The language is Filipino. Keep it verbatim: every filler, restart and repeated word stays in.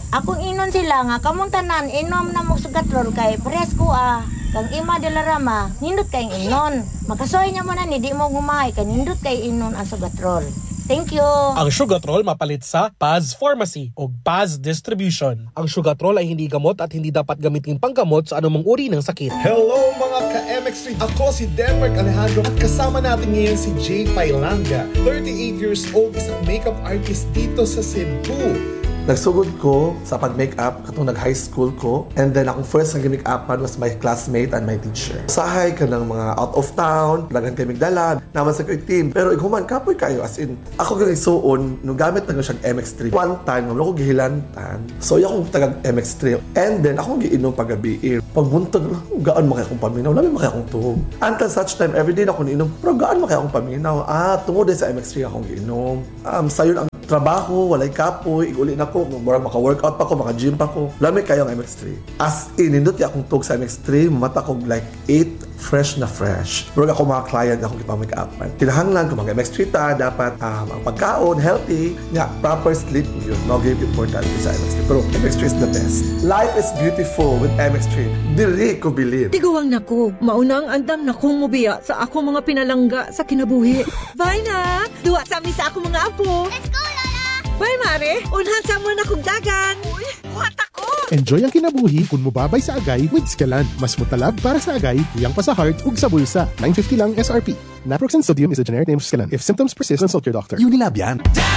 Akong inon sila nga kamuntanan inom na mo sugatrol kay presko ah. Kang ima de la rama, nindot kay inon. Makasoy niya mo na ni di mo gumay kay nindot kay inon ang sugatrol. Thank you. Ang Sugatrol mapalit sa Paz Pharmacy o Paz Distribution. Ang Sugatrol ay hindi gamot at hindi dapat gamitin panggamot sa anumang uri ng sakit. Hello mga ka-M X three! Ako si Denmark Alejandro at kasama natin ngayon si Jay Pailanga. thirty-eight years old, isang makeup artist dito sa Cebu. Nagsugod ko sa pag-makeup katong nag-high school ko, and then akong first na gimake-upan was my classmate and my teacher. Sahay ka ng mga out of town, lagan kay Migdalan, naman sa ko'y team. Pero iguman, kapoy kayo, as in, ako ganyan suon, nung gamit na siyang M X three. One time, mamalo ko gihilantan. So, yung akong tagang M X three. And then, akong giinom pag-gabi. Pagbuntag, gaan makaya akong paminaw, lamin makaya akong tuhog. Until such time, everyday na ako niinom, pero gaan makaya akong paminaw. Ah, tungod din sa M X three akong giinom. Um, sayon ang trabaho, walay kapoy, iguli na ko, murag maka-workout pa ko, maka-gym pa ko. Lami kayo ang M X three. As in, nindot akong tug sa M X three, mata ko like eight, fresh na fresh. Murag ako mga client akong ipamake-upan. Kinahanglan ko mga M X three ta, dapat um, ang pagkaon, healthy, nga, proper sleep, yun. No give importante sa M X three. Pero M X three is the best. Life is beautiful with M X three. Dili ko believe. Tiguang nako, maunang andam na kong mubiya sa ako mga pinalangga sa kinabuhi. Bye na! Duwa sa amin sa ako mga apo. Let's go, Lola! Bye, Mare! Unhan sa mo na kong dagan! Uy, buhat ako! Enjoy ang kinabuhi kung mubabay sa agay with Scalan. Mas mutalab para sa agay, tuyang pa sa heart, ug sa bulsa. nine fifty lang S R P. Naproxen sodium is a generic name of Scalan. If symptoms persist, consult your doctor. Unilab yan.